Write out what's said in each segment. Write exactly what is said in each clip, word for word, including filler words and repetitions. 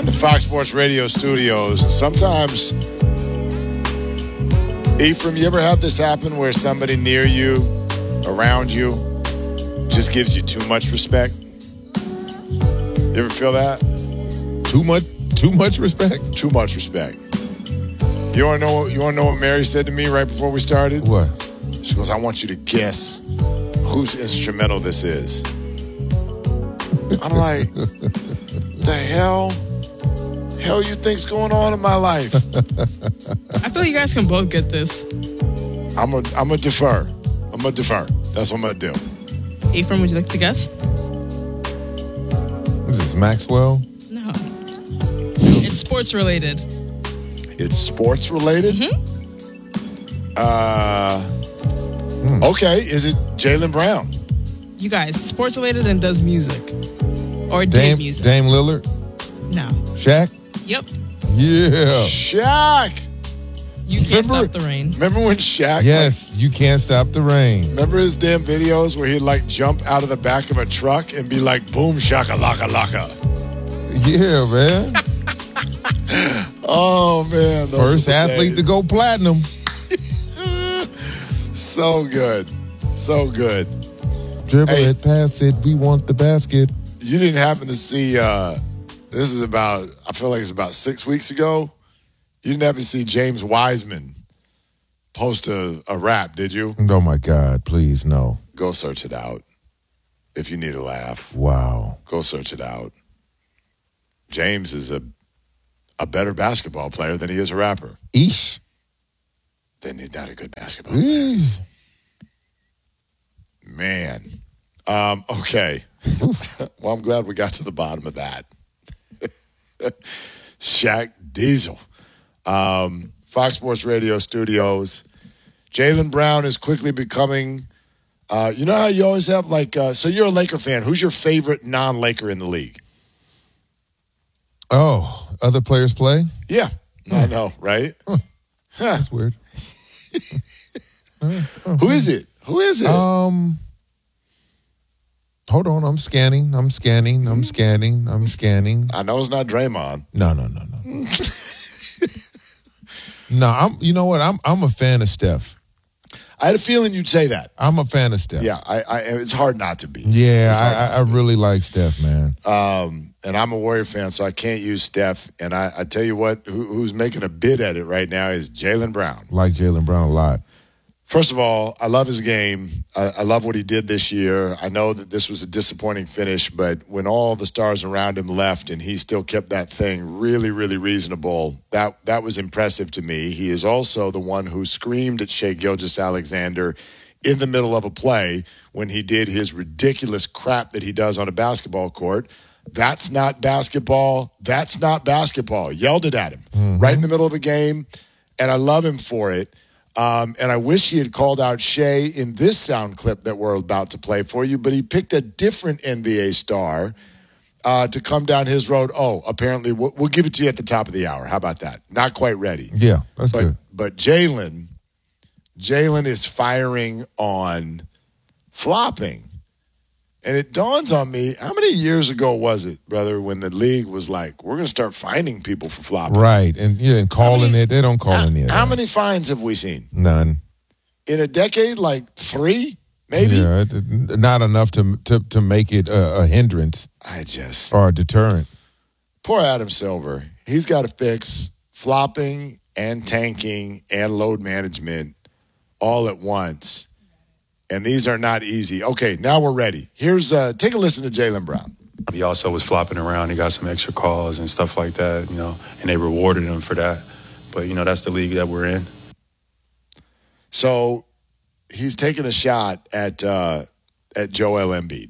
the Fox Sports Radio studios. Sometimes, Ephraim, you ever have this happen where somebody near you, around you, just gives you too much respect? You ever feel that? Too much, too much respect? Too much respect. You want to know? You want to know what Mary said to me right before we started? What? She goes, "I want you to guess whose instrumental this is." I'm like, the hell, hell you think's going on in my life? I feel like you guys can both get this. I'm a, I'm a defer. I'm a defer. That's what I'm gonna do. Ephraim, would you like to guess? Is this Maxwell? No. It's sports related. It's sports related? Mm-hmm. Uh, hmm. Okay. Is it Jaylen Brown? You guys, sports related and does music. Or did Dame, music. Dame Lillard? No. Shaq? Yep. Yeah. Shaq. You can't remember, stop the rain. Remember when Shaq? Yes, like, you can't stop the rain. Remember his damn videos where he'd like jump out of the back of a truck and be like, boom, shaka, laka, laka. Yeah, man. Oh, man. First athlete days. to go platinum. So good. So good. Dribble hey, it, pass it, we want the basket. You didn't happen to see, uh, this is about, I feel like it's about six weeks ago. You didn't happen to see James Wiseman post a, a rap, did you? Oh, my God, please, no. Go search it out if you need a laugh. Wow. Go search it out. James is a a better basketball player than he is a rapper. Eesh. Then he's not a good basketball player. Eesh. Man. Um, okay. Well, I'm glad we got to the bottom of that. Shaq Diesel. Um, Fox Sports Radio studios. Jaylen Brown is quickly becoming, uh, you know how you always have like, uh, so you're a Laker fan. Who's your favorite non-Laker in the league? Oh, other players play? Yeah. Huh. I know, right? Huh. Huh. That's weird. Who is it? Who is it? Um, hold on. I'm scanning. I'm scanning. I'm scanning. I'm scanning. I know it's not Draymond. No, no, no, no. No, I'm. You know what? I'm. I'm a fan of Steph. I had a feeling you'd say that. I'm a fan of Steph. Yeah, I, I, it's hard not to be. Yeah, I, I really like Steph, man. Um, and I'm a Warrior fan, so I can't use Steph. And I, I tell you what, who, who's making a bid at it right now is Jaylen Brown. Like Jaylen Brown a lot. First of all, I love his game. I, I love what he did this year. I know that this was a disappointing finish, but when all the stars around him left and he still kept that thing really, really reasonable, that that was impressive to me. He is also the one who screamed at Shai Gilgeous-Alexander in the middle of a play when he did his ridiculous crap that he does on a basketball court. That's not basketball. That's not basketball. Yelled it at him mm-hmm. right in the middle of a game, and I love him for it. Um, and I wish he had called out Shai in this sound clip that we're about to play for you, but he picked a different N B A star uh, to come down his road. Oh, apparently we'll, we'll give it to you at the top of the hour. How about that? Not quite ready. Yeah, that's but, good. But Jaylen, Jaylen is firing on flopping. And it dawns on me, how many years ago was it, brother, when the league was like, we're going to start fining people for flopping? Right, and yeah, and calling many, it. They don't call how, it. How many fines have we seen? None. In a decade, like three, maybe? Yeah, not enough to to, to make it a, a hindrance. I just... Or a deterrent. Poor Adam Silver. He's got to fix flopping and tanking and load management all at once. And these are not easy. Okay, now we're ready. Here's uh, take a listen to Jaylen Brown. He also was flopping around. He got some extra calls and stuff like that, you know, and they rewarded him for that. But, you know, that's the league that we're in. So he's taking a shot at uh, at Joel Embiid.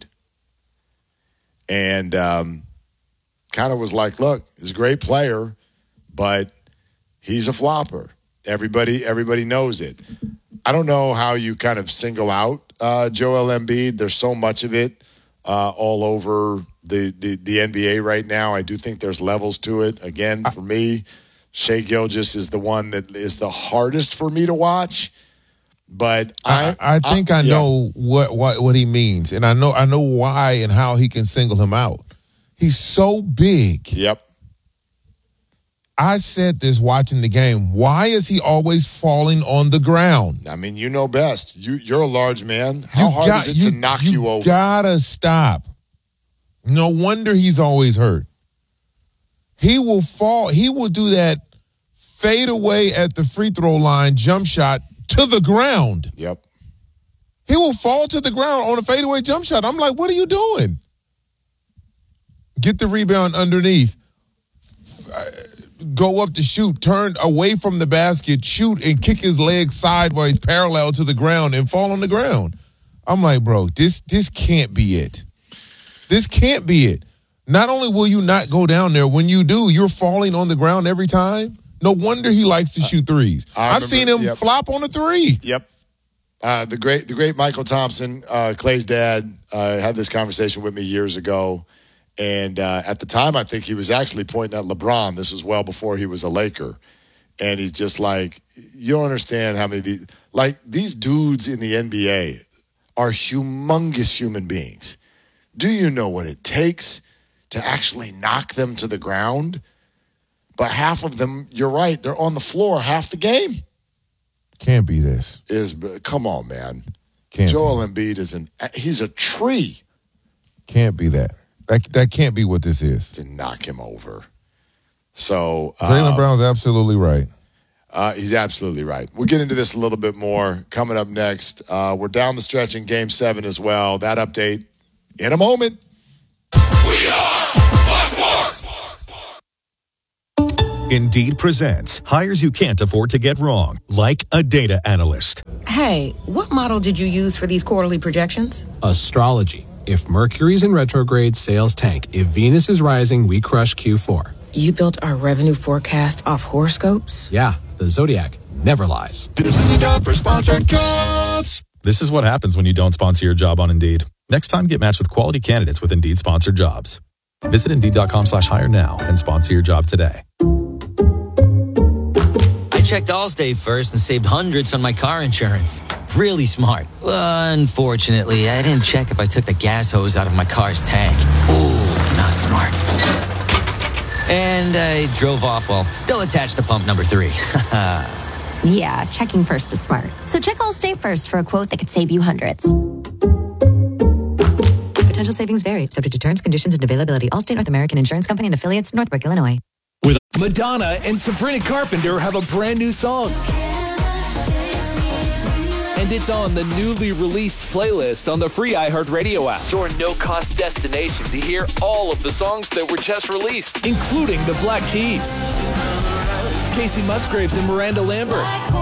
And um, kind of was like, look, he's a great player, but he's a flopper. Everybody, everybody knows it. I don't know how you kind of single out uh, Joel Embiid. There's so much of it uh, all over the, the, the N B A right now. I do think there's levels to it. Again, for me, Shai Gilgeous is the one that is the hardest for me to watch. But I, I, I think I, I yeah. know what, what what he means, and I know I know why and how he can single him out. He's so big. Yep. I said this watching the game. Why is he always falling on the ground? I mean, you know best. You, you're a large man. How You hard got- is it to knock you, you over? gotta stop. No wonder he's always hurt. He will fall. He will do that fade away at the free throw line jump shot to the ground. Yep. He will fall to the ground on a fadeaway jump shot. I'm like, what are you doing? Get the rebound underneath. Go up to shoot, turn away from the basket, shoot, and kick his leg sideways parallel to the ground and fall on the ground. I'm like, bro, this this can't be it. This can't be it. Not only will you not go down there, when you do, you're falling on the ground every time. No wonder he likes to shoot threes. I I've remember- seen him yep. flop on a three. Yep. Uh, the great, the great Michael Thompson, uh, Clay's dad, uh, had this conversation with me years ago, and uh, at the time, I think he was actually pointing at LeBron. This was well before he was a Laker, and he's just like, you don't understand how many of these, like these dudes in the N B A are humongous human beings. Do you know what it takes to actually knock them to the ground? But half of them, you're right, they're on the floor half the game. Can't be this. Is come on, man. Can't Joel be. Embiid is an he's a tree. Can't be that. That that can't be what this is. To knock him over. So Jaylen uh, Brown's absolutely right. uh, he's absolutely right. We'll get into this a little bit more coming up next. Uh, we're down the stretch in Game Seven as well. That update in a moment. We are Fox Sports. Indeed presents hires you can't afford to get wrong, like a data analyst. Hey, what model did you use for these quarterly projections? Astrology. If Mercury's in retrograde, sales tank. If Venus is rising, we crush Q four. You built our revenue forecast off horoscopes? Yeah, the Zodiac never lies. This is the job for sponsored jobs. This is what happens when you don't sponsor your job on Indeed. Next time, get matched with quality candidates with Indeed sponsored jobs. Visit Indeed.com slash hire now and sponsor your job today. I checked Allstate first and saved hundreds on my car insurance. Really smart. Unfortunately, I didn't check if I took the gas hose out of my car's tank. Ooh, not smart. And I drove off while still attached to pump number three. Yeah, checking first is smart. So check Allstate first for a quote that could save you hundreds. Potential savings vary, subject to terms, conditions, and availability. Allstate North American Insurance Company and affiliates, Northbrook, Illinois. With Madonna and Sabrina Carpenter have a brand new song. And it's on the newly released playlist on the free iHeartRadio app. Your no-cost destination to hear all of the songs that were just released, including the Black Keys, Casey Musgraves and Miranda Lambert,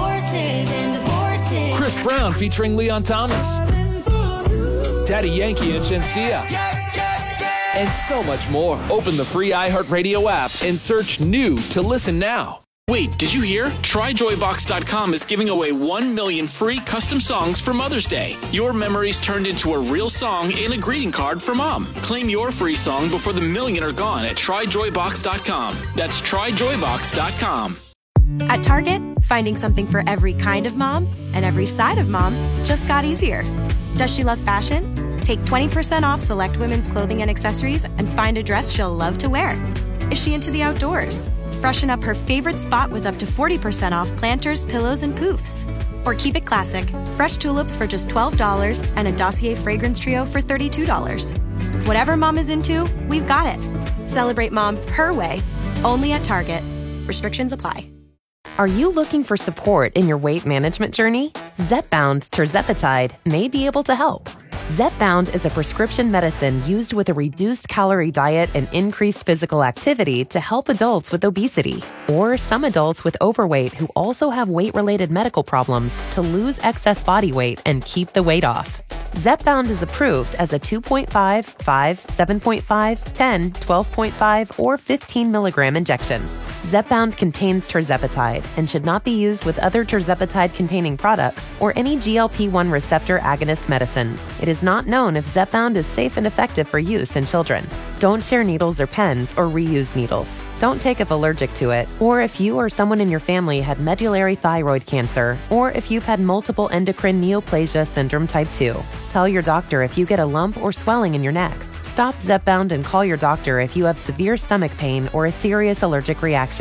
Chris Brown featuring Leon Thomas, Daddy Yankee and Shenseea, and so much more. Open the free iHeartRadio app and search new to listen now. Wait, did you hear? Try Joy Box dot com is giving away one million free custom songs for Mother's Day. Your memories turned into a real song and a greeting card for Mom. Claim your free song before the million are gone at Try Joy Box dot com. That's Try Joy Box dot com. At Target, finding something for every kind of mom and every side of mom just got easier. Does she love fashion? Take twenty percent off select women's clothing and accessories and find a dress she'll love to wear. Is she into the outdoors? Freshen up her favorite spot with up to forty percent off planters, pillows, and poofs. Or keep it classic. Fresh tulips for just twelve dollars and a Dossier fragrance trio for thirty-two dollars. Whatever mom is into, we've got it. Celebrate mom her way, only at Target. Restrictions apply. Are you looking for support in your weight management journey? Zepbound tirzepatide may be able to help. Zepbound is a prescription medicine used with a reduced calorie diet and increased physical activity to help adults with obesity or some adults with overweight who also have weight-related medical problems to lose excess body weight and keep the weight off. Zepbound is approved as a two point five, five, seven point five, ten, twelve point five, or fifteen milligram injection. Zepbound contains tirzepatide and should not be used with other tirzepatide-containing products or any G L P one receptor agonist medicines. It is not known if Zepbound is safe and effective for use in children. Don't share needles or pens or reuse needles. Don't take if allergic to it, or if you or someone in your family had medullary thyroid cancer, or if you've had multiple endocrine neoplasia syndrome type two. Tell your doctor if you get a lump or swelling in your neck. Stop Zepbound and call your doctor if you have severe stomach pain or a serious allergic reaction.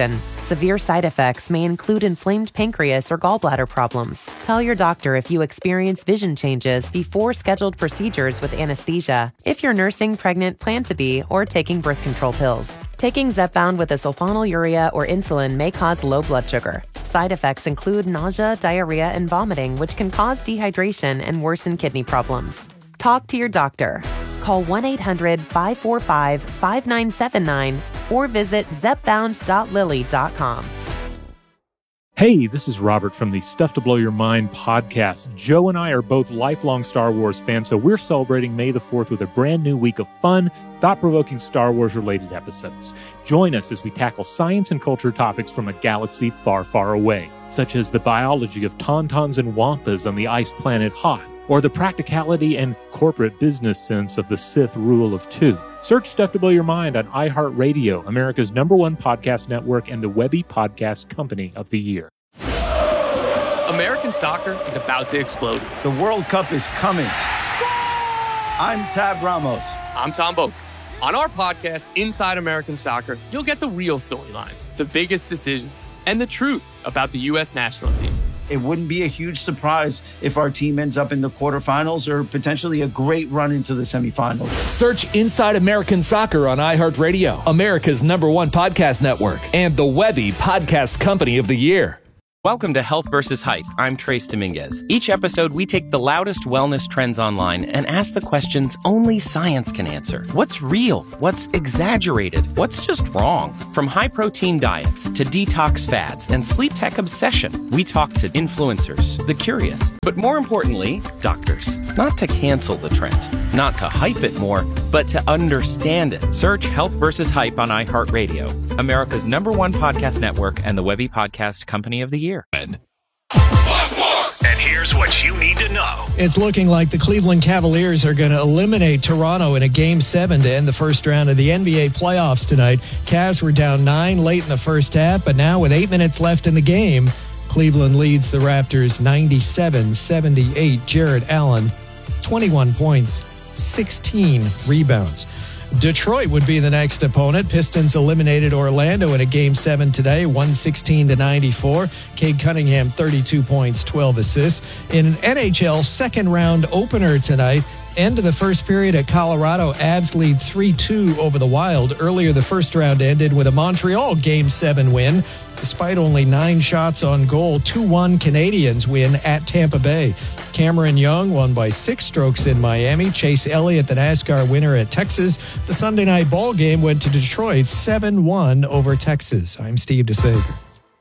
Severe side effects may include inflamed pancreas or gallbladder problems. Tell your doctor if you experience vision changes before scheduled procedures with anesthesia, if you're nursing, pregnant, plan to be, or taking birth control pills. Taking Zepbound with a sulfonylurea or insulin may cause low blood sugar. Side effects include nausea, diarrhea, and vomiting, which can cause dehydration and worsen kidney problems. Talk to your doctor. Call one eight hundred five four five five nine seven nine or visit zepbound dot lilly dot com. Hey, this is Robert from the Stuff to Blow Your Mind podcast. Joe and I are both lifelong Star Wars fans, so we're celebrating May the fourth with a brand new week of fun, thought-provoking Star Wars-related episodes. Join us as we tackle science and culture topics from a galaxy far, far away, such as the biology of tauntauns and wampas on the ice planet Hoth, or the practicality and corporate business sense of the Sith rule of two. Search Stuff to Blow Your Mind on iHeartRadio, America's number one podcast network and the Webby Podcast Company of the Year. American soccer is about to explode. The World Cup is coming. I'm Tab Ramos. I'm Tom Boak. On our podcast, Inside American Soccer, you'll get the real storylines, the biggest decisions, and the truth about the U S national team. It wouldn't be a huge surprise if our team ends up in the quarterfinals or potentially a great run into the semifinals. Search Inside American Soccer on iHeartRadio, America's number one podcast network, and the Webby Podcast Company of the Year. Welcome to Health versus Hype. I'm Trace Dominguez. Each episode, we take the loudest wellness trends online and ask the questions only science can answer. What's real? What's exaggerated? What's just wrong? From high-protein diets to detox fads and sleep tech obsession, we talk to influencers, the curious, but more importantly, doctors. Not to cancel the trend, not to hype it more, but to understand it. Search Health versus Hype on iHeartRadio, America's number one podcast network and the Webby Podcast Company of the Year. And here's what you need to know. It's looking like the Cleveland Cavaliers are going to eliminate Toronto in a game seven to end the first round of the N B A playoffs tonight. Cavs were down nine late in the first half, but now with eight minutes left in the game, Cleveland leads the Raptors ninety-seven seventy-eight. Jared Allen, twenty-one points, sixteen rebounds. Detroit would be the next opponent. Pistons eliminated Orlando in a game seven today, one sixteen to ninety-four. Cade Cunningham, thirty-two points, twelve assists. In an N H L second round opener tonight, end of the first period at Colorado, Avs lead three two over the Wild. Earlier, the first round ended with a Montreal game seven win. Despite only nine shots on goal, two one Canadiens win at Tampa Bay. Cameron Young won by six strokes in Miami. Chase Elliott, the NASCAR winner at Texas. The Sunday night ball game went to Detroit seven one over Texas. I'm Steve DeSager.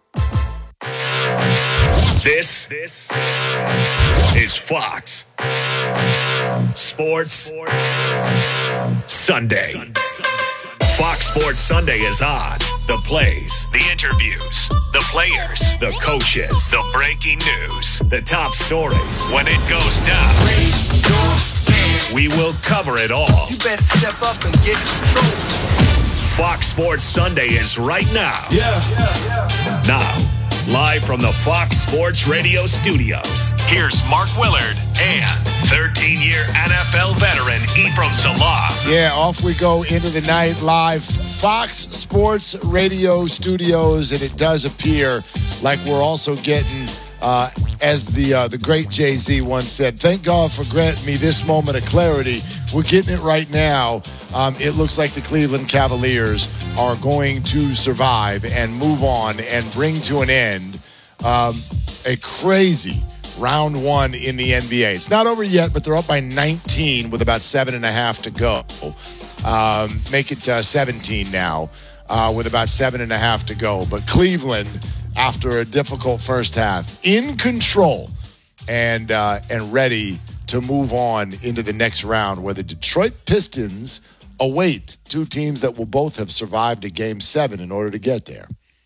This, this is Fox Sports Sunday. Fox Sports Sunday is on. The plays, the interviews, the players, the coaches, the breaking news, the top stories. When it goes down, we will cover it all. You better step up and get in control. Fox Sports Sunday is right now. Yeah. yeah, yeah. Now, live from the Fox Sports Radio studios, here's Mark Willard and thirteen-year N F L veteran Ephraim Salah. Yeah, off we go into the night live. Fox Sports Radio studios, and it does appear like we're also getting, uh, as the uh, the great Jay-Z once said, thank God for granting me this moment of clarity. We're getting it right now. Um, it looks like the Cleveland Cavaliers are going to survive and move on and bring to an end um, a crazy round one in the N B A. It's not over yet, but they're up by nineteen with about seven and a half to go. Um, make it uh, seventeen now uh, with about seven and a half to go. But Cleveland, after a difficult first half, in control and uh, and ready to move on into the next round, where the Detroit Pistons await two teams that will both have survived a game seven in order to get there.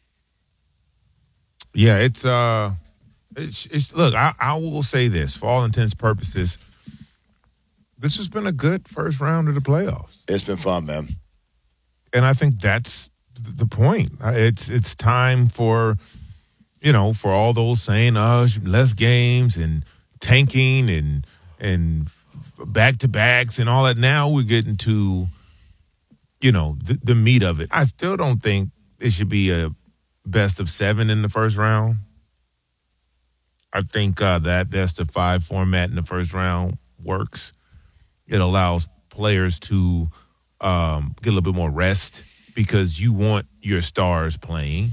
Yeah, it's uh, it's, it's look. I, I will say this for all intents and purposes. This has been a good first round of the playoffs. It's been fun, man. And I think that's the point. It's it's time for, you know, for all those saying, oh, less games and tanking and and back-to-backs and all that. Now we're getting to, you know, the, the meat of it. I still don't think it should be a best of seven in the first round. I think uh, that best of five format in the first round works. It allows players to um, get a little bit more rest because you want your stars playing.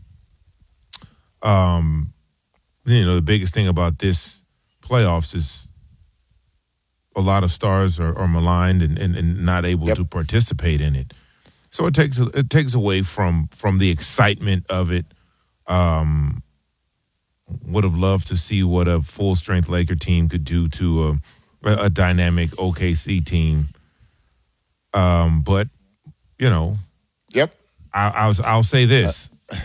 Um, you know, the biggest thing about this playoffs is a lot of stars are, are maligned and, and, and not able yep. to participate in it. So it takes it takes away from from the excitement of it. Um, would have loved to see what a full strength Laker team could do to a, a dynamic O K C team. Um, but you know, yep. I, I'll I'll say this: uh,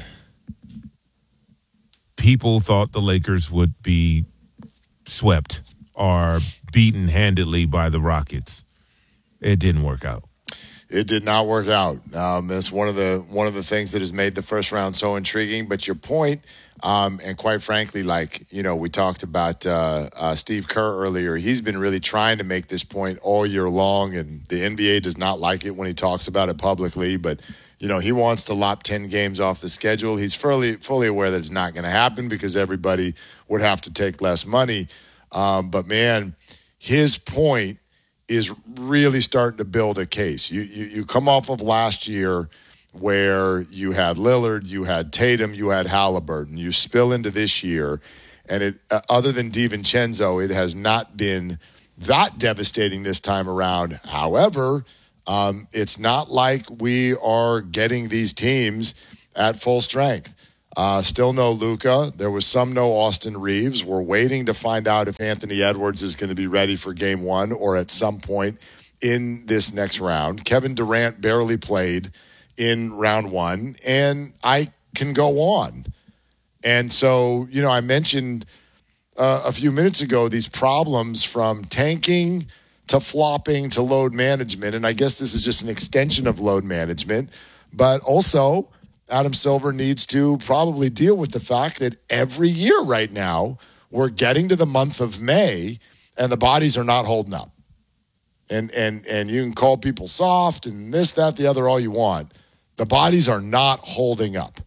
people thought the Lakers would be swept or beaten handedly by the Rockets. It didn't work out. It did not work out. Um, it's one of the one of the things that has made the first round so intriguing. But your point, um, and quite frankly, like you know, we talked about uh, uh, Steve Kerr earlier. He's been really trying to make this point all year long, and the N B A does not like it when he talks about it publicly. But you know, he wants to lop ten games off the schedule. He's fully fully aware that it's not going to happen because everybody would have to take less money. Um, but man, his point is really starting to build a case. You, you you come off of last year where you had Lillard, you had Tatum, you had Halliburton. You spill into this year, and it uh, other than DiVincenzo, it has not been that devastating this time around. However, um, it's not like we are getting these teams at full strength. Uh, still no Luka. There was some no Austin Reeves. We're waiting to find out if Anthony Edwards is going to be ready for game one or at some point in this next round. Kevin Durant barely played in round one, and I can go on. And so, you know, I mentioned uh, a few minutes ago these problems from tanking to flopping to load management, and I guess this is just an extension of load management, but also Adam Silver needs to probably deal with the fact that every year right now we're getting to the month of May and the bodies are not holding up. And and and you can call people soft and this, that, the other, all you want. The bodies are not holding up.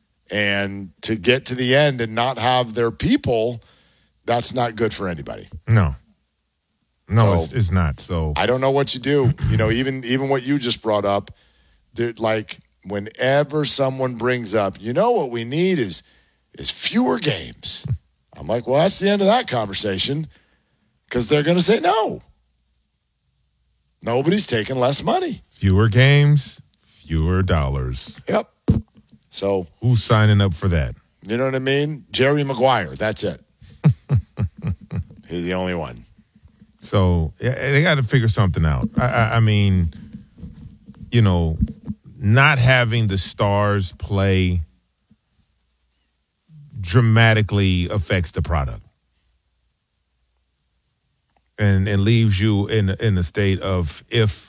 And to get to the end and not have their people, that's not good for anybody. No. No, so, it's, it's not. So I don't know what you do. You know, even even what you just brought up, like – whenever someone brings up, you know what we need is is fewer games. I'm like, well, that's the end of that conversation because they're going to say no. Nobody's taking less money. Fewer games, fewer dollars. Yep. So who's signing up for that? You know what I mean? Jerry Maguire. That's it. He's the only one. So yeah, they got to figure something out. I, I, I mean, you know, not having the stars play dramatically affects the product and and leaves you in in a state of if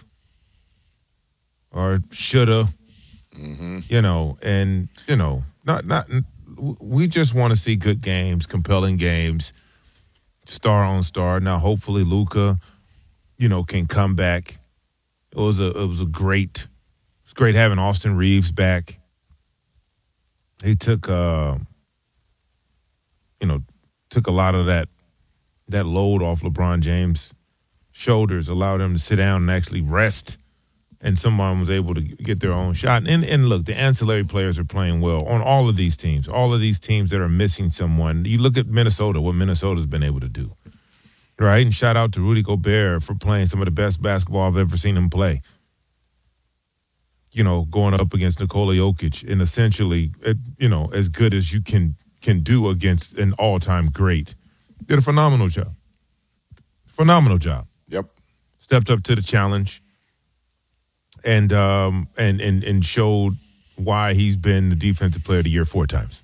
or shoulda, mm-hmm. you know, and you know, not not we just want to see good games, compelling games, star on star. Now, hopefully, Luka, you know, can come back. It was a it was a great. Great having Austin Reeves back. He took, uh, you know, took a lot of that that load off LeBron James' shoulders, allowed him to sit down and actually rest, and someone was able to get their own shot. And and look, the ancillary players are playing well on all of these teams. All of these teams that are missing someone. You look at Minnesota, what Minnesota's been able to do, right? And shout out to Rudy Gobert for playing some of the best basketball I've ever seen him play. You know, going up against Nikola Jokic and essentially, you know, as good as you can can do against an all-time great. Did a phenomenal job. Phenomenal job. Yep. Stepped up to the challenge and um and and and showed why he's been the defensive player of the year four times.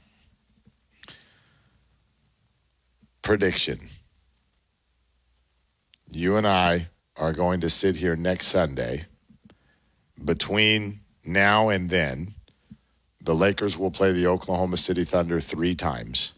Prediction. You and I are going to sit here next Sunday. Between now and then, the Lakers will play the Oklahoma City Thunder three times.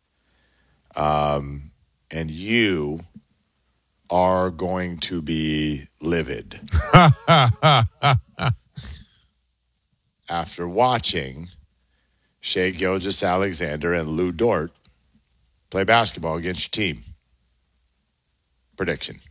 Um, and you are going to be livid after watching Shai Gilgeous-Alexander, and Lou Dort play basketball against your team? Prediction.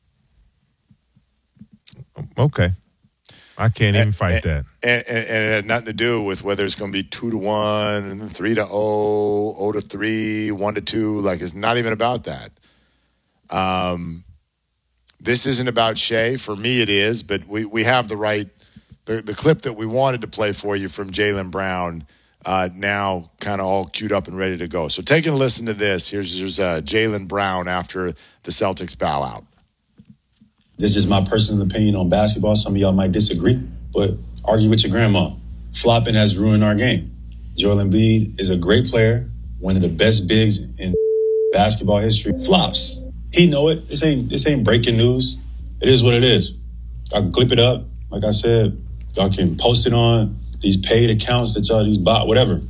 Okay. I can't even and, fight and, that. And, and, and it had nothing to do with whether it's going to be two to one, three to oh, oh to three, one to two. Like, it's not even about that. Um, this isn't about Shai. For me, it is, but we, we have the right, the, the clip that we wanted to play for you from Jaylen Brown, uh, now kind of all queued up and ready to go. So take a listen to this. Here's, here's uh, Jaylen Brown after the Celtics bow out. This is my personal opinion on basketball. Some of y'all might disagree, but argue with your grandma. Flopping has ruined our game. Joel Embiid is a great player, one of the best bigs in basketball history. Flops. He know it. This ain't this ain't breaking news. It is what it is. I can clip it up. Like I said, y'all can post it on these paid accounts that y'all, these bot, whatever.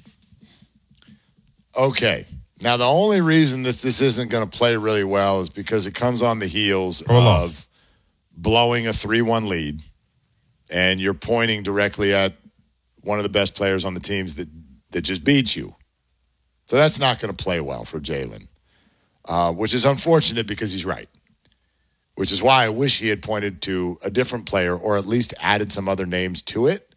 Okay. Now, the only reason that this isn't going to play really well is because it comes on the heels Roll of off. blowing a three one lead, and you're pointing directly at one of the best players on the teams that, that just beat you. So that's not going to play well for Jaylen, uh, which is unfortunate because he's right, which is why I wish he had pointed to a different player or at least added some other names to it,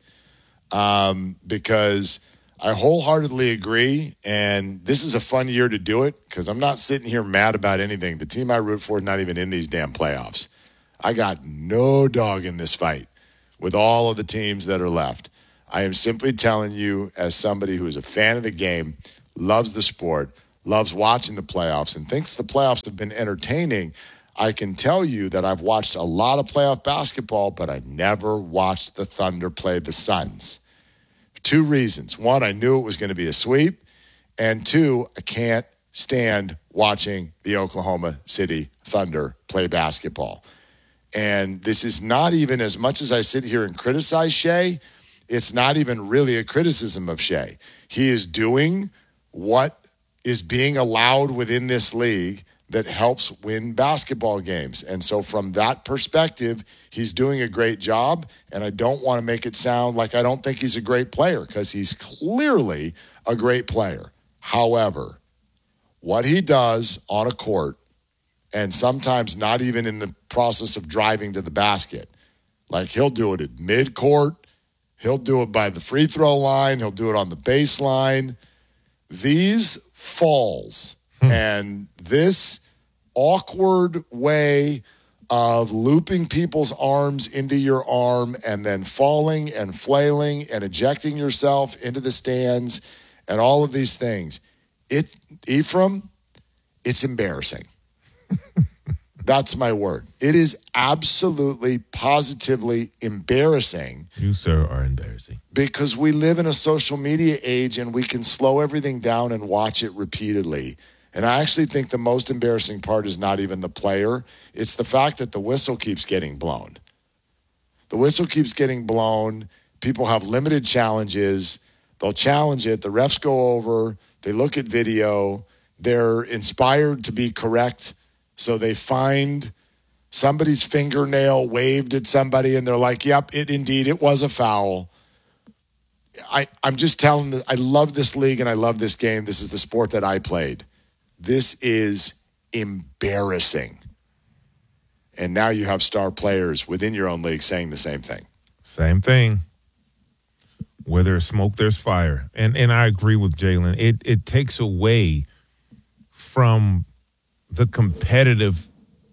um, because – I wholeheartedly agree, and this is a fun year to do it because I'm not sitting here mad about anything. The team I root for is not even in these damn playoffs. I got no dog in this fight with all of the teams that are left. I am simply telling you, as somebody who is a fan of the game, loves the sport, loves watching the playoffs, and thinks the playoffs have been entertaining, I can tell you that I've watched a lot of playoff basketball, but I never watched the Thunder play the Suns. Two reasons. One, I knew it was going to be a sweep. And two, I can't stand watching the Oklahoma City Thunder play basketball. And this is not even, as much as I sit here and criticize Shai, it's not even really a criticism of Shai. He is doing what is being allowed within this league that helps win basketball games. And so from that perspective, he's doing a great job, and I don't want to make it sound like I don't think he's a great player because he's clearly a great player. However, what he does on a court, and sometimes not even in the process of driving to the basket, like he'll do it at midcourt, he'll do it by the free throw line, he'll do it on the baseline. These falls and this awkward way of looping people's arms into your arm and then falling and flailing and ejecting yourself into the stands and all of these things. It, Ephraim, it's embarrassing. That's my word. It is absolutely, positively embarrassing. You, sir, are embarrassing. Because we live in a social media age and we can slow everything down and watch it repeatedly. And I actually think the most embarrassing part is not even the player. It's the fact that the whistle keeps getting blown. The whistle keeps getting blown. People have limited challenges. They'll challenge it. The refs go over. They look at video. They're inspired to be correct. So they find somebody's fingernail waved at somebody, and they're like, yep, it indeed, it was a foul. I, I'm just telling you, I love this league and I love this game. This is the sport that I played. This is embarrassing. And now you have star players within your own league saying the same thing. Same thing. Where there's smoke, there's fire. And and I agree with Jaylen. It it takes away from the competitive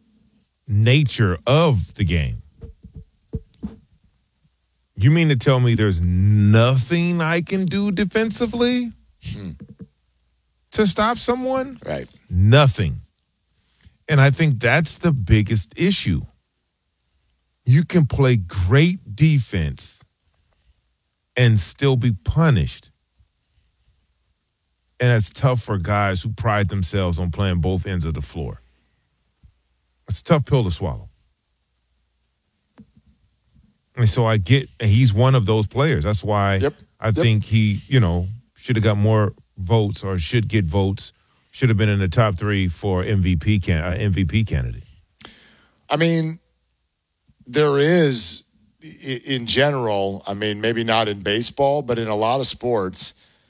nature of the game. You mean to tell me there's nothing I can do defensively hmm. to stop someone? Right. Nothing. And I think that's the biggest issue. You can play great defense and still be punished. And it's tough for guys who pride themselves on playing both ends of the floor. It's a tough pill to swallow. And so I get, he's one of those players. That's why yep. I yep. think he, you know, should have got more votes or should get votes, should have been in the top three for M V P can, uh, M V P candidate. I mean, there is, in general, I mean, maybe not in baseball, but in a lot of sports,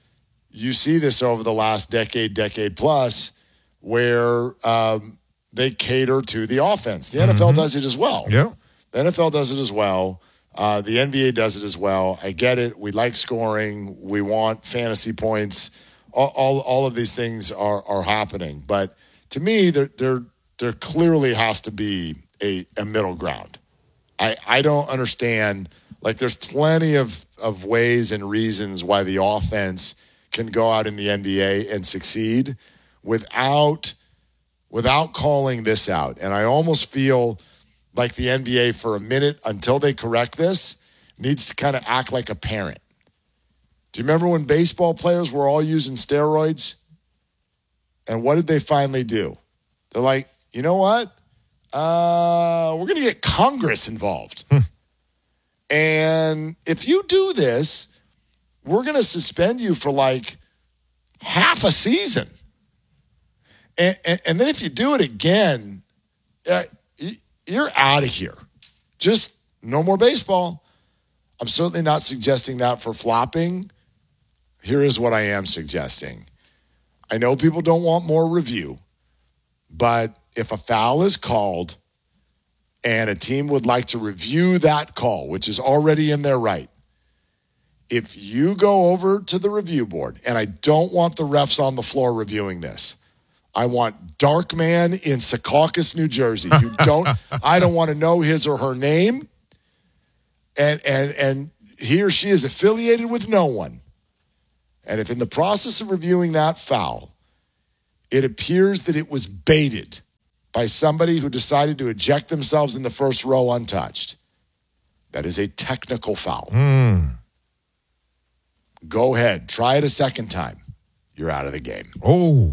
you see this over the last decade, decade plus, where um, they cater to the offense. The N F L Mm-hmm. does it as well. Yeah. The N F L does it as well. Uh, the N B A does it as well. I get it. We like scoring. We want fantasy points. All, all, all of these things are are happening. But to me, there there there clearly has to be a, a middle ground. I, I don't understand. Like, there's plenty of, of ways and reasons why the offense can go out in the N B A and succeed without without calling this out. And I almost feel like the N B A, for a minute, until they correct this, needs to kind of act like a parent. Do you remember when baseball players were all using steroids? And what did they finally do? They're like, you know what? Uh, we're going to get Congress involved. And if you do this, we're going to suspend you for like half a season. And, and, and then if you do it again, uh, you're out of here. Just no more baseball. I'm certainly not suggesting that for flopping. Here is what I am suggesting. I know people don't want more review, but if a foul is called and a team would like to review that call, which is already in their right, if you go over to the review board, and I don't want the refs on the floor reviewing this, I want Darkman in Secaucus, New Jersey. You don't. I don't want to know his or her name, and and and he or she is affiliated with no one. And if in the process of reviewing that foul, it appears that it was baited by somebody who decided to eject themselves in the first row untouched, that is a technical foul. Mm. Go ahead, try it a second time. You're out of the game. Oh.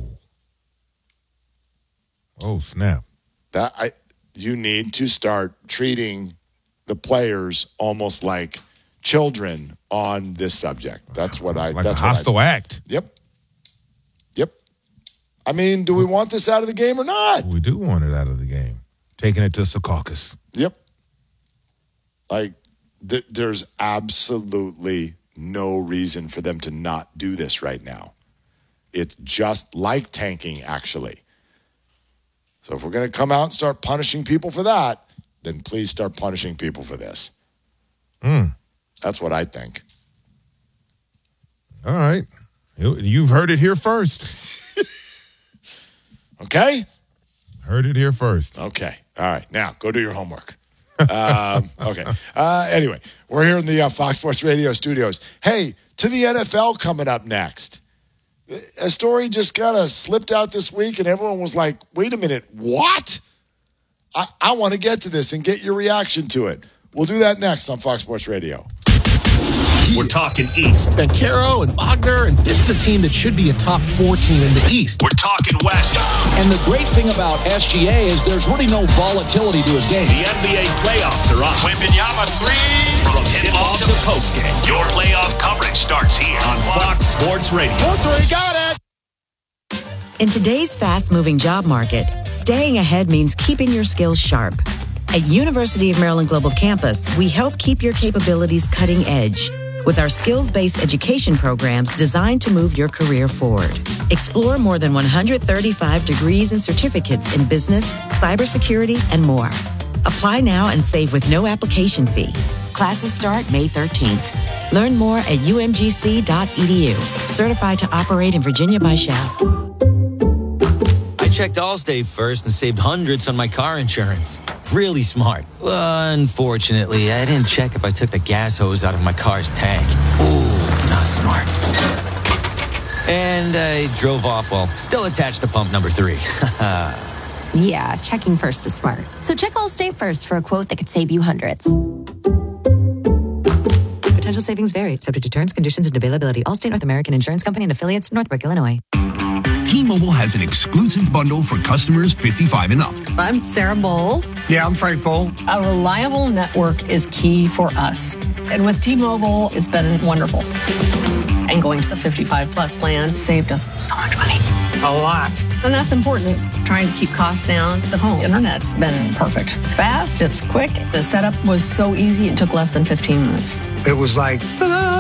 Oh, snap. That I you need to start treating the players almost like children on this subject. That's what I like that's a what hostile I, act. Yep. Yep. I mean, do we want this out of the game or not? We do want it out of the game. Taking it to Secaucus. Yep. Like th- there's absolutely no reason for them to not do this right now. It's just like tanking, actually. So if we're going to come out and start punishing people for that, then please start punishing people for this. Mm. That's what I think. All right. You- You've heard it here first. Okay? Heard it here first. Okay. All right. Now, go do your homework. um, okay. Uh, anyway, we're here in the uh, Fox Sports Radio studios. Hey, to the N F L coming up next. A story just kind of slipped out this week, and everyone was like, wait a minute, what? I, I want to get to this and get your reaction to it. We'll do that next on Fox Sports Radio. We're talking East. Caro and Wagner, and this is a team that should be a top four team in the East. We're talking West. And the great thing about S G A is there's really no volatility to his game. The N B A playoffs are on. Wembanyama three. From tip-off to postgame, your playoff coverage starts here on Fox Sports Radio. four three, got it! In today's fast-moving job market, staying ahead means keeping your skills sharp. At University of Maryland Global Campus, we help keep your capabilities cutting edge with our skills-based education programs designed to move your career forward. Explore more than one hundred thirty-five degrees and certificates in business, cybersecurity, and more. Apply now and save with no application fee. Classes start May thirteenth. Learn more at u m g c dot e d u. Certified to operate in Virginia by S C H A F. I checked Allstate first and saved hundreds on my car insurance. Really smart. Unfortunately, I didn't check if I took the gas hose out of my car's tank. Ooh, not smart. And I drove off while still attached to pump number three. Yeah, checking first is smart. So check Allstate first for a quote that could save you hundreds. Potential savings vary, subject to terms, conditions, and availability. Allstate North American Insurance Company and affiliates, Northbrook, Illinois. T-Mobile has an exclusive bundle for customers fifty-five and up. I'm Sarah Bowl. Yeah, I'm Frank Bowl. A reliable network is key for us. And with T-Mobile, it's been wonderful. And going to the fifty-five plus plan saved us so much money. A lot. And that's important. Trying to keep costs down. The home internet's been perfect. It's fast, it's quick. The setup was so easy, it took less than fifteen minutes. It was like, ta-da!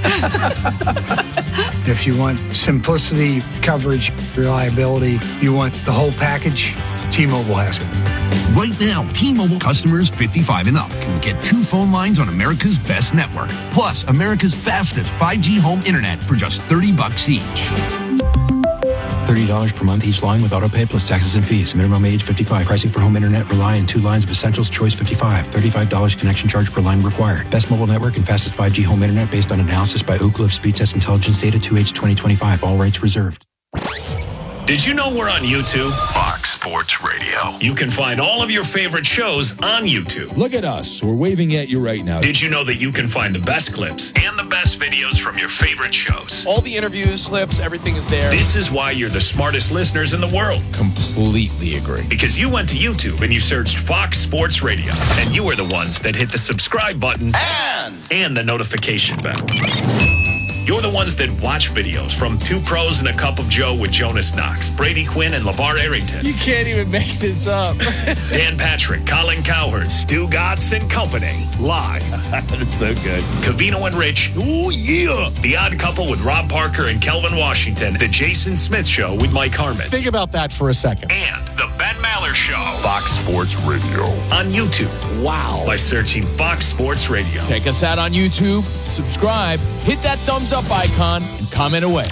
If you want simplicity, coverage, reliability, you want the whole package, T-Mobile has it. Right now, T-Mobile customers fifty-five and up can get two phone lines on America's best network, plus America's fastest five G home internet for just thirty bucks each. thirty dollars per month each line with autopay plus taxes and fees. Minimum age fifty-five. Pricing for home internet rely on two lines of Essentials Choice fifty-five. thirty-five dollars connection charge per line required. Best mobile network and fastest five G home internet based on analysis by Ookla of Speed Test Intelligence data two H twenty twenty-five. All rights reserved. Did you know we're on YouTube? Fox Sports Radio. You can find all of your favorite shows on YouTube. Look at us. We're waving at you right now. Did you know that you can find the best clips and the best videos from your favorite shows? All the interviews, clips, everything is there. This is why you're the smartest listeners in the world. Completely agree. Because you went to YouTube and you searched Fox Sports Radio. And you are the ones that hit the subscribe button and, and the notification bell. You're the ones that watch videos from Two Pros and a Cup of Joe with Jonas Knox, Brady Quinn, and LeVar Arrington. You can't even make this up. Dan Patrick, Colin Cowherd, Stu Gatz and Company. Live. That's so good. Covino and Rich. Oh, yeah. The Odd Couple with Rob Parker and Kelvin Washington. The Jason Smith Show with Mike Harmon. Think about that for a second. And the Ben Maller Show. Fox Sports Radio. On YouTube. Wow. By searching Fox Sports Radio. Check us out on YouTube. Subscribe. Hit that thumbs up icon and comment away.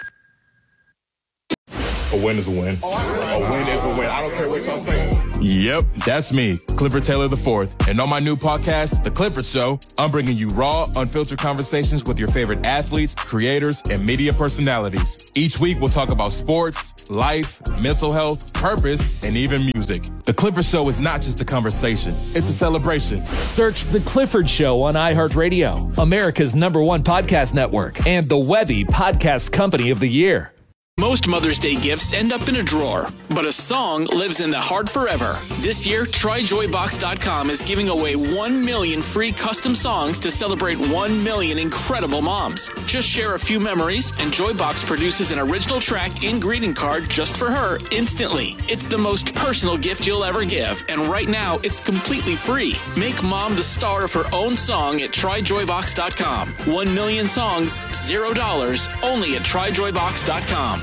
A win is a win. A win is a win. I don't care what y'all say. Yep, that's me, Clifford Taylor the fourth. And on my new podcast, The Clifford Show, I'm bringing you raw, unfiltered conversations with your favorite athletes, creators, and media personalities. Each week, we'll talk about sports, life, mental health, purpose, and even music. The Clifford Show is not just a conversation, it's a celebration. Search The Clifford Show on iHeartRadio, America's number one podcast network, and the Webby Podcast Company of the Year. Most Mother's Day gifts end up in a drawer, but a song lives in the heart forever. This year, Try Joy Box dot com is giving away one million free custom songs to celebrate one million incredible moms. Just share a few memories, and Joybox produces an original track and greeting card just for her instantly. It's the most personal gift you'll ever give, and right now, it's completely free. Make mom the star of her own song at Try Joy Box dot com. One million songs, zero dollars, only at Try Joy Box dot com.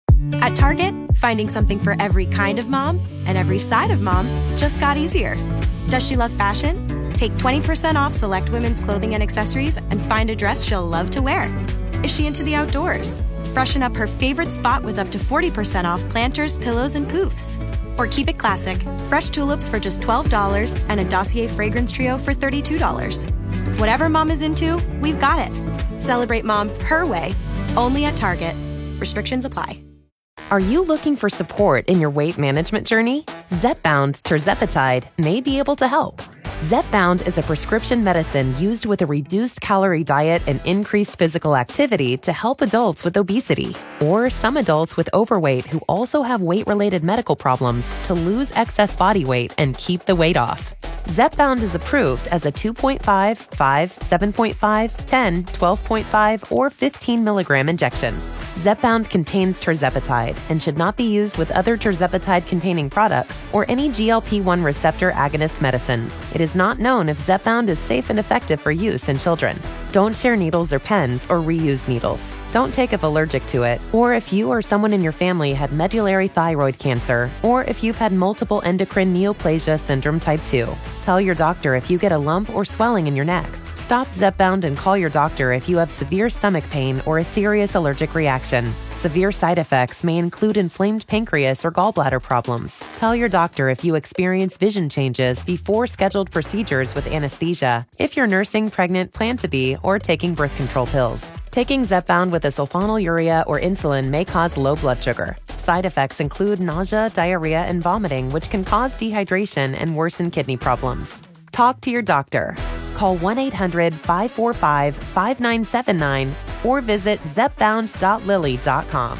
At Target, finding something for every kind of mom and every side of mom just got easier. Does she love fashion? Take twenty percent off select women's clothing and accessories and find a dress she'll love to wear. Is she into the outdoors? Freshen up her favorite spot with up to forty percent off planters, pillows, and poofs. Or keep it classic, fresh tulips for just twelve dollars and a Dossier fragrance trio for thirty-two dollars. Whatever mom is into, we've got it. Celebrate mom her way, only at Target. Restrictions apply. Are you looking for support in your weight management journey? Zepbound tirzepatide may be able to help. Zepbound is a prescription medicine used with a reduced calorie diet and increased physical activity to help adults with obesity or some adults with overweight who also have weight-related medical problems to lose excess body weight and keep the weight off. Zepbound is approved as a two point five, five, seven point five, ten, twelve point five, or fifteen milligram injection. Zepbound contains tirzepatide and should not be used with other tirzepatide-containing products or any G L P one receptor agonist medicines. It is not known if Zepbound is safe and effective for use in children. Don't share needles or pens or reuse needles. Don't take if allergic to it, or if you or someone in your family had medullary thyroid cancer, or if you've had multiple endocrine neoplasia syndrome type two. Tell your doctor if you get a lump or swelling in your neck. Stop Zepbound and call your doctor if you have severe stomach pain or a serious allergic reaction. Severe side effects may include inflamed pancreas or gallbladder problems. Tell your doctor if you experience vision changes before scheduled procedures with anesthesia, if you're nursing, pregnant, plan to be, or taking birth control pills. Taking Zepbound with a sulfonylurea or insulin may cause low blood sugar. Side effects include nausea, diarrhea, and vomiting, which can cause dehydration and worsen kidney problems. Talk to your doctor. Call one eight hundred, five four five, five nine seven nine or visit zepbound dot lilly dot com.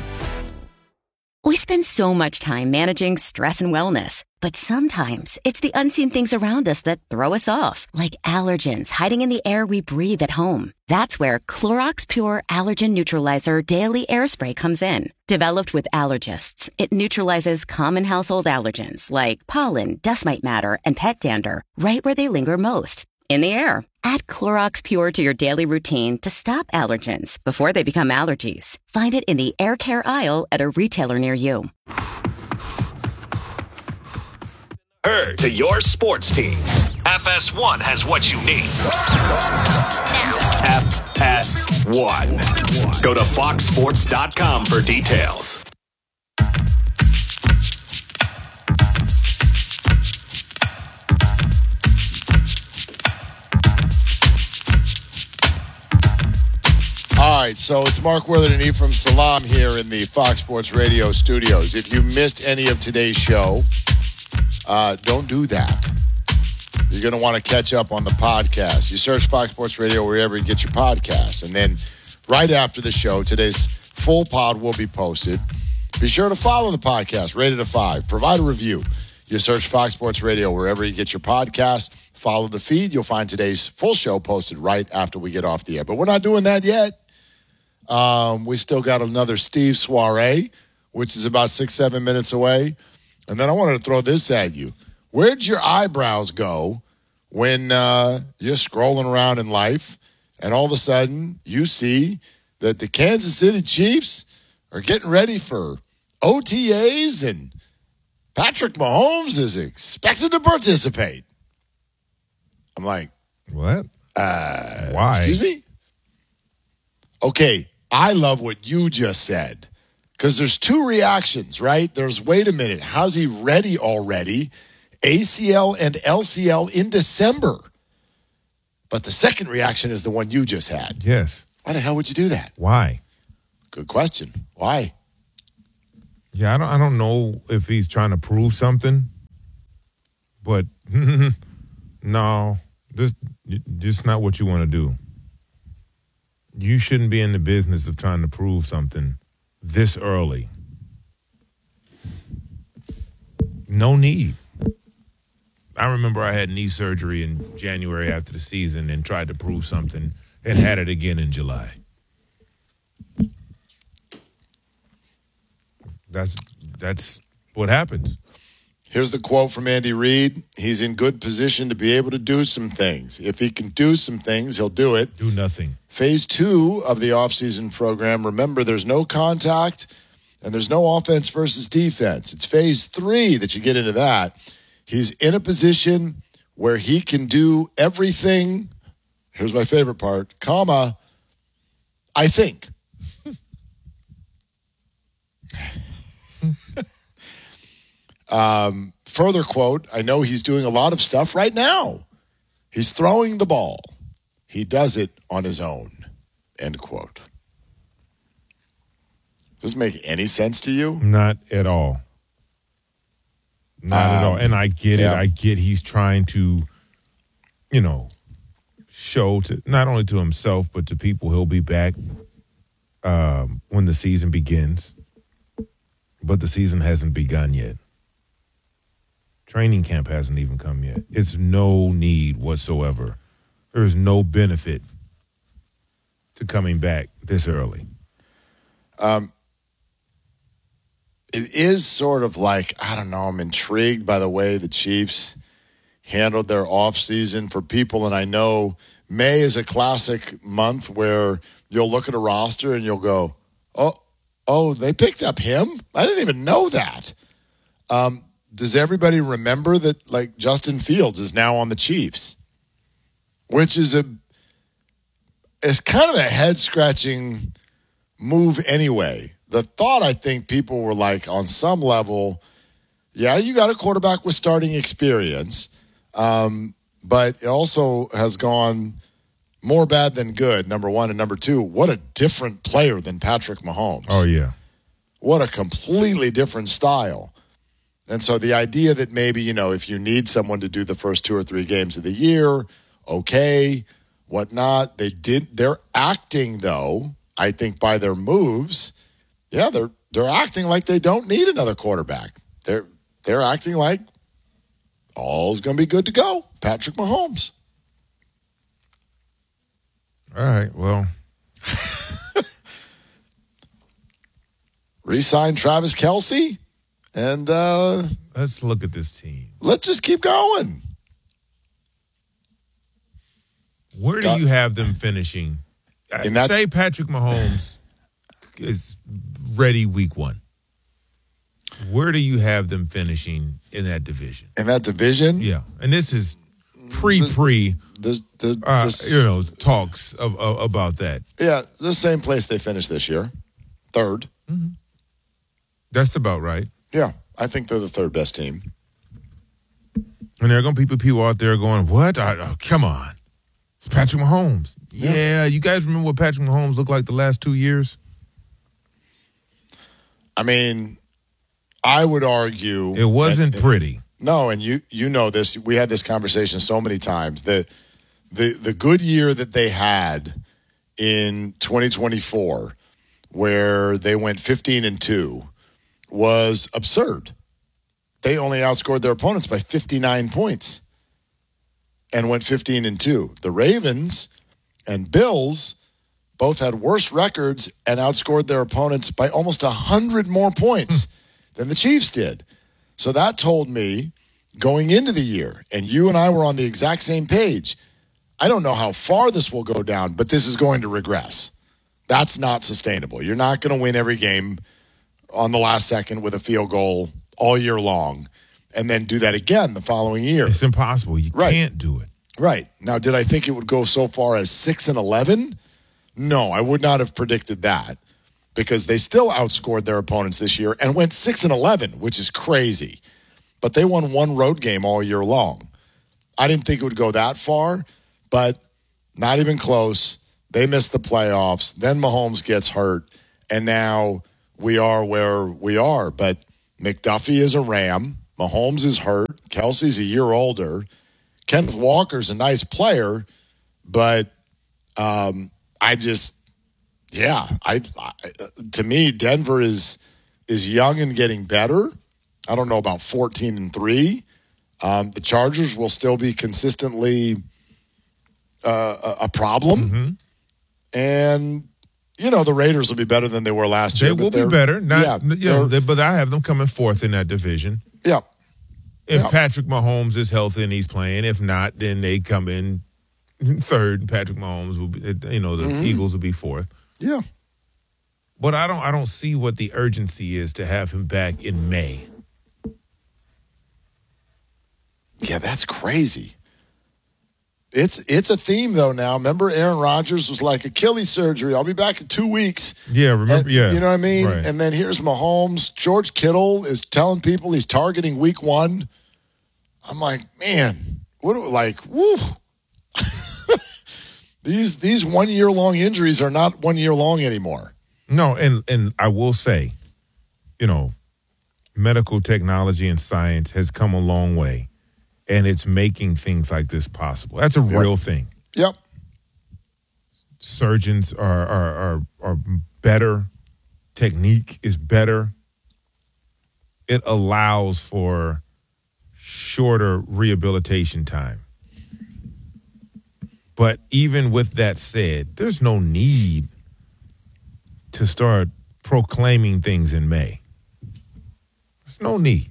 We spend so much time managing stress and wellness, but sometimes it's the unseen things around us that throw us off, like allergens hiding in the air we breathe at home. That's where Clorox Pure Allergen Neutralizer Daily Air Spray comes in. Developed with allergists, it neutralizes common household allergens like pollen, dust mite matter, and pet dander right where they linger most. In the air. Add Clorox Pure to your daily routine to stop allergens before they become allergies. Find it in the air care aisle at a retailer near you. Heard to your sports teams. F S one has what you need. F S one. Go to fox sports dot com for details. All right, so it's Mark Willard and Ephraim Salam here in the Fox Sports Radio studios. If you missed any of today's show, uh, don't do that. You're going to want to catch up on the podcast. You search Fox Sports Radio wherever you get your podcasts. And then right after the show, today's full pod will be posted. Be sure to follow the podcast, rate it a five. Provide a review. You search Fox Sports Radio wherever you get your podcast. Follow the feed. You'll find today's full show posted right after we get off the air. But we're not doing that yet. Um, we still got another Steve soiree, which is about six, seven minutes away. And then I wanted to throw this at you. Where'd your eyebrows go when uh, you're scrolling around in life and all of a sudden you see that the Kansas City Chiefs are getting ready for O T As and Patrick Mahomes is expected to participate? I'm like, what? Uh, Why? Excuse me? Okay, I love what you just said because there's two reactions, right? There's, wait a minute, how's he ready already? A C L and L C L in December. But the second reaction is the one you just had. Yes. Why the hell would you do that? Why? Good question. Why? Yeah, I don't I don't know if he's trying to prove something, but no, this this not what you want to do. You shouldn't be in the business of trying to prove something this early. No need. I remember I had knee surgery in January after the season and tried to prove something and had it again in July. That's that's what happens. Here's the quote from Andy Reid. He's in good position to be able to do some things. If he can do some things, he'll do it. Do nothing. Phase two of the offseason program, remember, there's no contact and there's no offense versus defense. It's phase three that you get into that. He's in a position where he can do everything. Here's my favorite part, comma, I think. Um, further quote, I know he's doing a lot of stuff right now. He's throwing the ball. He does it on his own. End quote. Does it make any sense to you? Not at all. Not um, at all. And I get yeah. it. I get he's trying to, you know, show to not only to himself, but to people he'll be back um, when the season begins. But the season hasn't begun yet. Training camp hasn't even come yet. It's no need whatsoever. There's no benefit to coming back this early. Um, it is sort of like, I don't know, I'm intrigued by the way the Chiefs handled their offseason for people. And I know May is a classic month where you'll look at a roster and you'll go, oh, oh, they picked up him? I didn't even know that. Um, Does everybody remember that, like, Justin Fields is now on the Chiefs? Which is a is kind of a head-scratching move anyway. The thought, I think, people were like, on some level, yeah, you got a quarterback with starting experience, um, but it also has gone more bad than good, number one. And number two, what a different player than Patrick Mahomes. Oh, yeah. What a completely different style. And so the idea that maybe, you know, if you need someone to do the first two or three games of the year, okay, whatnot. They did, they're acting, though, I think by their moves, yeah, they're they're acting like they don't need another quarterback. They're they're acting like all's going to be good to go. Patrick Mahomes. All right, well. Re-sign Travis Kelce. And uh, let's look at this team. Let's just keep going. Where do you have them finishing? In that, Say Patrick Mahomes is ready week one. Where do you have them finishing in that division? In that division? Yeah. And this is pre-pre, this, this, uh, this, you know, talks of, of, about that. Yeah, the same place they finished this year. Third. Mm-hmm. That's about right. Yeah, I think they're the third best team. And there are going to be people out there going, what? I, oh, come on. It's Patrick Mahomes. Yeah. yeah, you guys remember what Patrick Mahomes looked like the last two years? I mean, I would argue it wasn't that, pretty. No, and you you know this. We had this conversation so many times. The the the good year that they had in twenty twenty-four, where they went fifteen and two, was absurd. They only outscored their opponents by fifty-nine points and went fifteen and two. The Ravens and Bills both had worse records and outscored their opponents by almost one hundred more points than the Chiefs did. So that told me going into the year, and you and I were on the exact same page, I don't know how far this will go down, but this is going to regress. That's not sustainable. You're not going to win every game on the last second with a field goal all year long and then do that again the following year. It's impossible. You right. can't do it. Right. Now, did I think it would go so far as six and eleven? No, I would not have predicted that because they still outscored their opponents this year and went six and eleven, which is crazy. But they won one road game all year long. I didn't think it would go that far, but not even close. They missed the playoffs. Then Mahomes gets hurt, and now we are where we are. But McDuffie is a Ram. Mahomes is hurt. Kelsey's a year older. Kenneth Walker's a nice player, but um, I just, yeah, I, I to me, Denver is is young and getting better. I don't know about fourteen and three. Um, the Chargers will still be consistently uh, a, a problem. Mm-hmm. And, you know, the Raiders will be better than they were last year. They will be better. Not, yeah, you know, they, but I have them coming fourth in that division. Yeah. If yeah. Patrick Mahomes is healthy and he's playing, if not, then they come in third. And Patrick Mahomes will be, you know, the mm-hmm. Eagles will be fourth. Yeah. But I don't, I don't see what the urgency is to have him back in May. Yeah, that's crazy. It's it's a theme, though, now. Remember, Aaron Rodgers was like Achilles surgery. I'll be back in two weeks. Yeah, remember, and, yeah. You know what I mean? Right. And then here's Mahomes. George Kittle is telling people he's targeting week one. I'm like, man, what do, like, woo. these these one-year-long injuries are not one year long anymore. No, and, and I will say, you know, medical technology and science has come a long way. And it's making things like this possible. That's a yep. real thing. Yep. Surgeons are, are are are better. Technique is better. It allows for shorter rehabilitation time. But even with that said, there's no need to start proclaiming things in May. There's no need.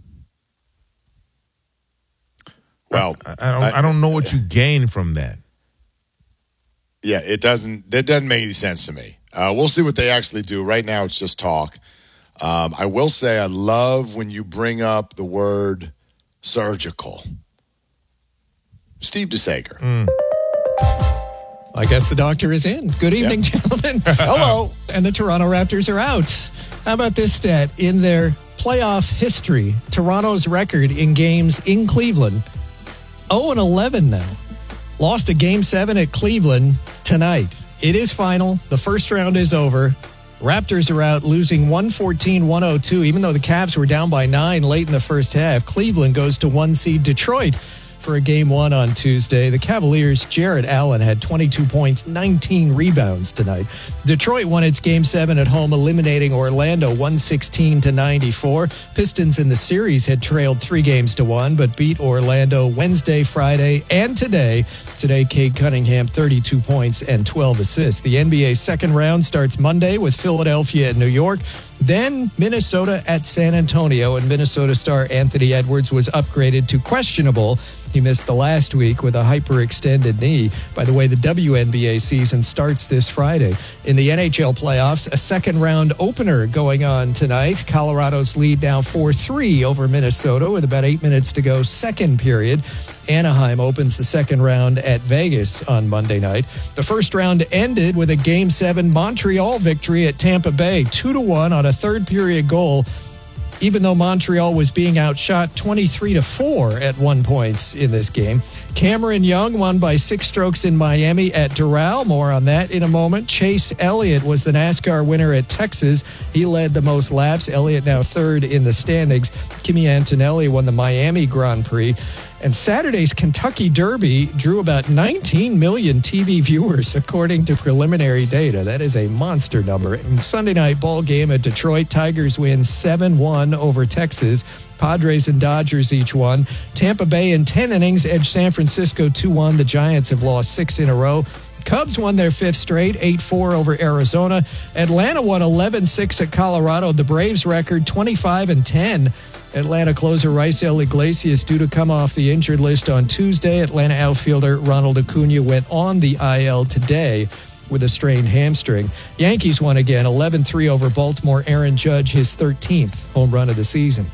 Well, I, I don't. I, I don't know what you gain from that. Yeah, it doesn't. That doesn't make any sense to me. Uh, we'll see what they actually do. Right now, it's just talk. Um, I will say, I love when you bring up the word surgical. Steve DeSager. Mm. I guess the doctor is in. Good evening, yep. gentlemen. Hello. And the Toronto Raptors are out. How about this stat? In their playoff history, Toronto's record in games in Cleveland, oh and eleven now. Lost a game seven at Cleveland tonight. It is final. The first round is over. Raptors are out, losing one fourteen one oh two, even though the Cavs were down by nine late in the first half. Cleveland goes to one seed Detroit for a game one on Tuesday. The Cavaliers' Jarrett Allen had twenty-two points, nineteen rebounds tonight. Detroit won its game seven at home, eliminating Orlando one sixteen to ninety-four. Pistons in the series had trailed three games to one, but beat Orlando Wednesday, Friday, and today. Today, Cade Cunningham, thirty-two points and twelve assists. The N B A second round starts Monday with Philadelphia and New York. Then Minnesota at San Antonio, and Minnesota star Anthony Edwards was upgraded to questionable. He missed the last week with a hyperextended knee. By the way, the W N B A season starts this Friday. In the N H L playoffs, a second-round opener going on tonight. Colorado's lead now four three over Minnesota with about eight minutes to go, second period. Anaheim opens the second round at Vegas on Monday night. The first round ended with a Game seven Montreal victory at Tampa Bay, two to one on a third-period goal, even though Montreal was being outshot twenty-three to four at one point in this game. Cameron Young won by six strokes in Miami at Doral. More on that in a moment. Chase Elliott was the NASCAR winner at Texas. He led the most laps. Elliott now third in the standings. Kimi Antonelli won the Miami Grand Prix. And Saturday's Kentucky Derby drew about nineteen million T V viewers, according to preliminary data. That is a monster number. And Sunday night ball game at Detroit, Tigers win seven one over Texas. Padres and Dodgers each won. Tampa Bay in ten innings edged San Francisco two one. The Giants have lost six in a row. Cubs won their fifth straight, eight four over Arizona. Atlanta won eleven six at Colorado. The Braves record twenty-five and ten. Atlanta closer Raisel Iglesias due to come off the injured list on Tuesday. Atlanta outfielder Ronald Acuna went on the I L today with a strained hamstring. Yankees won again, eleven three over Baltimore. Aaron Judge, his thirteenth home run of the season.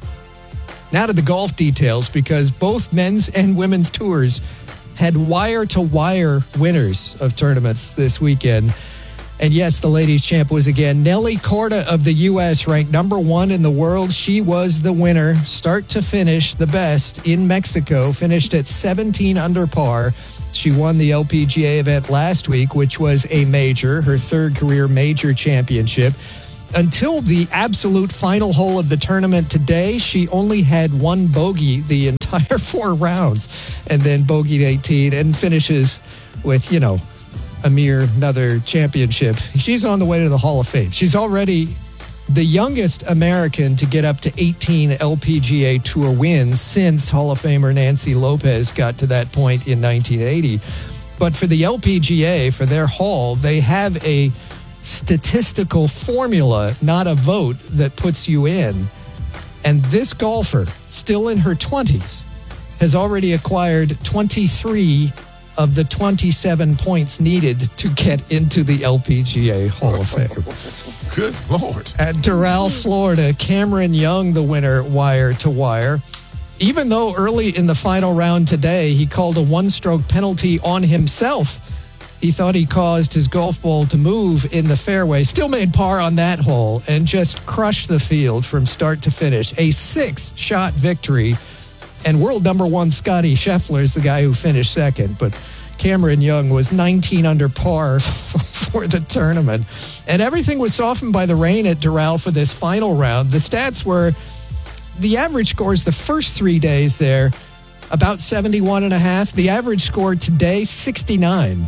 Now to the golf details, because both men's and women's tours had wire-to-wire winners of tournaments this weekend. And yes, the ladies' champ was again Nelly Korda of the U S, ranked number one in the world. She was the winner, start to finish, the best in Mexico, finished at seventeen under par. She won the L P G A event last week, which was a major, her third career major championship. Until the absolute final hole of the tournament today, she only had one bogey the entire four rounds, and then bogeyed eighteen and finishes with, you know, a mere another championship. She's on the way to the Hall of Fame. She's already the youngest American to get up to eighteen L P G A Tour wins since Hall of Famer Nancy Lopez got to that point in nineteen eighty. But for the L P G A, for their hall, they have a statistical formula, not a vote, that puts you in. And this golfer, still in her twenties, has already acquired twenty-three of the twenty-seven points needed to get into the L P G A Hall of Fame. Good Lord. At Doral, Florida, Cameron Young, the winner, wire to wire. Even though early in the final round today, he called a one-stroke penalty on himself. He thought he caused his golf ball to move in the fairway. Still made par on that hole and just crushed the field from start to finish. A six-shot victory. And world number one Scotty Scheffler is the guy who finished second. But Cameron Young was nineteen under par for the tournament. And everything was softened by the rain at Doral for this final round. The stats were the average scores the first three days there, about seventy-one and a half. The average score today, sixty-nine.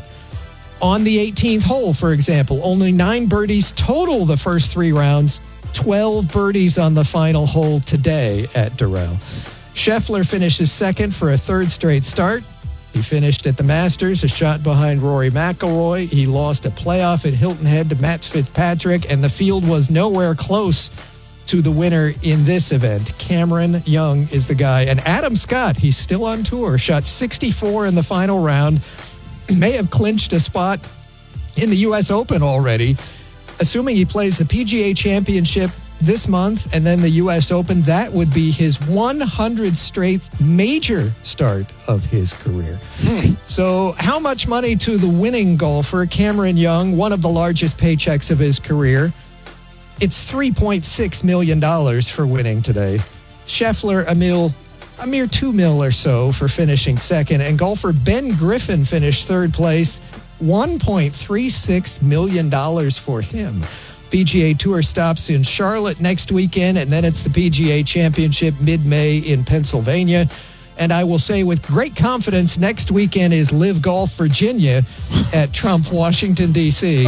On the eighteenth hole, for example, only nine birdies total the first three rounds, twelve birdies on the final hole today at Doral. Scheffler finishes second for a third straight start. He finished at the Masters, a shot behind Rory McIlroy. He lost a playoff at Hilton Head to Matt Fitzpatrick, and the field was nowhere close to the winner in this event. Cameron Young is the guy. And Adam Scott, he's still on tour, shot sixty-four in the final round, may have clinched a spot in the U S Open already. Assuming he plays the P G A Championship this month and then the U S Open, that would be his one hundredth straight major start of his career. Hmm. So how much money to the winning golfer, Cameron Young, one of the largest paychecks of his career? It's three point six million dollars for winning today. Scheffler, a mil, a mere two mil or so for finishing second. And golfer Ben Griffin finished third place, one point three six million dollars for him. P G A Tour stops in Charlotte next weekend, and then it's the P G A Championship mid-May in Pennsylvania. And I will say with great confidence, next weekend is Live Golf Virginia at Trump, Washington, D C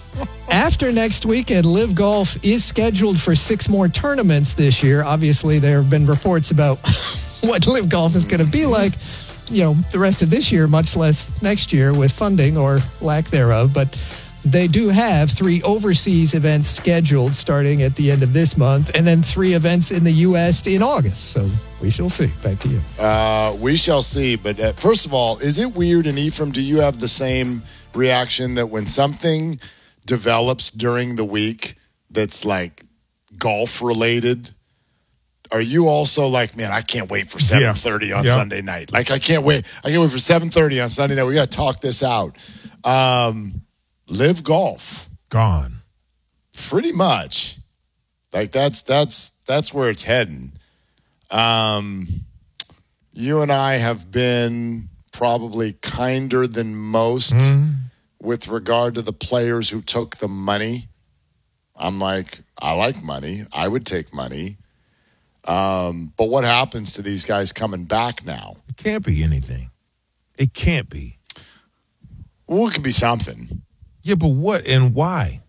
After next weekend, Live Golf is scheduled for six more tournaments this year. Obviously, there have been reports about what Live Golf is going to be like, you know, the rest of this year, much less next year with funding or lack thereof. But they do have three overseas events scheduled starting at the end of this month, and then three events in the U S in August. So we shall see. Back to you. Uh, we shall see. But uh, first of all, is it weird, and Ephraim, do you have the same reaction that when something develops during the week that's like golf related, are you also like, man, I can't wait for seven thirty yeah. on yeah. Sunday night. Like, I can't wait. I can't wait for seven thirty on Sunday night. We got to talk this out. Um, Live Golf. Gone. Pretty much. Like, that's that's that's where it's heading. Um, you and I have been probably kinder than most mm. with regard to the players who took the money. I'm like, I like money. I would take money. Um, but what happens to these guys coming back now? It can't be anything. It can't be. Well, it could be something. Yeah, but what and why?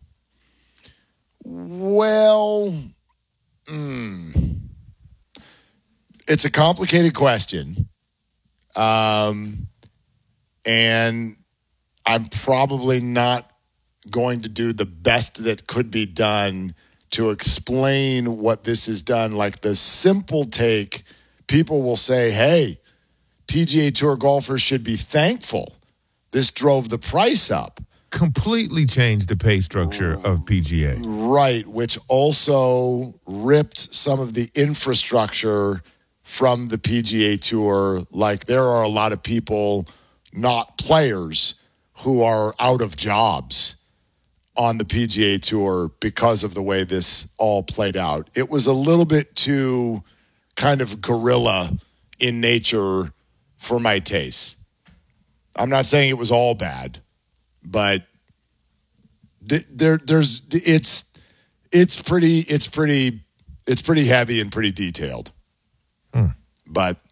Well, mm, it's a complicated question. Um, and I'm probably not going to do the best that could be done to explain what this has done. Like the simple take, people will say, hey, P G A Tour golfers should be thankful. This drove the price up. Completely changed the pay structure of P G A. Right, which also ripped some of the infrastructure from the P G A Tour. Like there are a lot of people, not players, who are out of jobs on the P G A Tour because of the way this all played out. It was a little bit too kind of guerrilla in nature for my taste. I'm not saying it was all bad, but th- there, there's it's it's pretty it's pretty it's pretty heavy and pretty detailed. Hmm. But